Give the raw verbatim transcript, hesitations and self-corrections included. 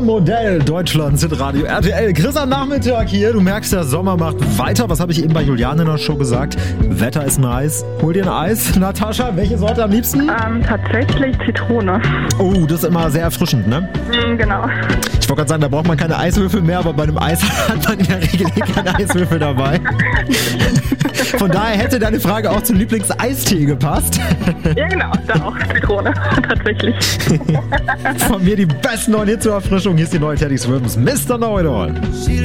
Modell Deutschlands Hitradio R T L. Chris am Nachmittag hier. Du merkst, der Sommer macht weiter. Was habe ich eben bei Juliane in der Show gesagt? Wetter ist nice. Hol dir ein Eis. Natascha, welche Sorte am liebsten? Ähm, tatsächlich Zitrone. Oh, das ist immer sehr erfrischend, ne? Mm, genau. Ich wollte gerade sagen, da braucht man keine Eiswürfel mehr, aber bei einem Eis hat man in der Regel eh keine Eiswürfel dabei. Von daher hätte deine Frage auch zum Lieblingseistee gepasst. Ja, genau. Da auch Zitrone. Tatsächlich. Von mir die besten neuen Hits zur Erfrischung. Hier ist die neue Teddy Swims, Mister Know-It-All.